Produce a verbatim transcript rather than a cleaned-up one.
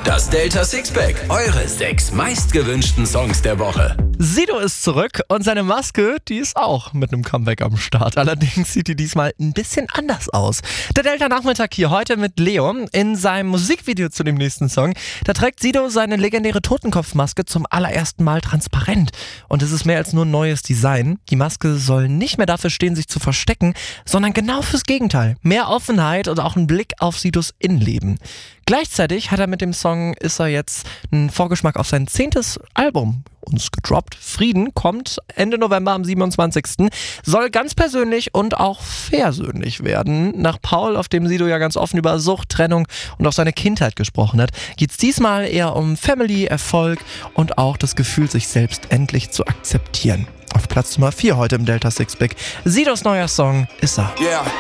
Das Delta Sixpack, eure sechs meistgewünschten Songs der Woche. Sido ist zurück und seine Maske, die ist auch mit einem Comeback am Start. Allerdings sieht die diesmal ein bisschen anders aus. Der Delta-Nachmittag hier heute mit Leo. In seinem Musikvideo zu dem nächsten Song, da trägt Sido seine legendäre Totenkopfmaske zum allerersten Mal transparent. Und es ist mehr als nur ein neues Design. Die Maske soll nicht mehr dafür stehen, sich zu verstecken, sondern genau fürs Gegenteil. Mehr Offenheit und auch ein Blick auf Sidos Innenleben. Gleichzeitig hat er mit dem Song Ist er jetzt einen Vorgeschmack auf sein zehntes Album uns gedroppt. Frieden kommt Ende November am siebenundzwanzigsten Soll ganz persönlich und auch versöhnlich werden. Nach Paul, auf dem Sido ja ganz offen über Sucht, Trennung und auch seine Kindheit gesprochen hat, geht es diesmal eher um Family, Erfolg und auch das Gefühl, sich selbst endlich zu akzeptieren. Auf Platz Nummer vier heute im Delta Sixpack. Sidos neuer Song Ist er. Yeah.